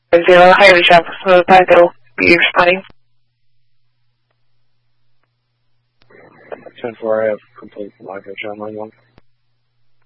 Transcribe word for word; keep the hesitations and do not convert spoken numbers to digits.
Zero, highly shop, so that will be responding. ten four, I have complete live on line one.